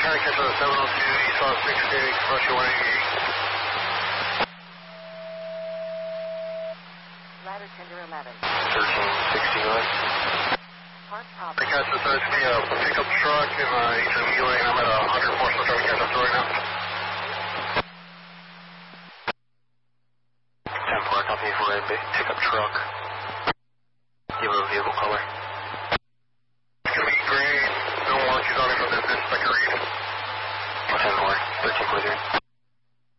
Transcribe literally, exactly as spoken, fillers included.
trying to catch a seven oh two, you saw six six, Russia one eighty-eight. Ladder tender eleven. thirteen sixty-one. Park I property. catch this as me, a pickup truck, and uh, he's in Ely, and I'm at one hundred four, so I'm trying to catch up to right now. ten four, company for a pickup truck. Give a vehicle color.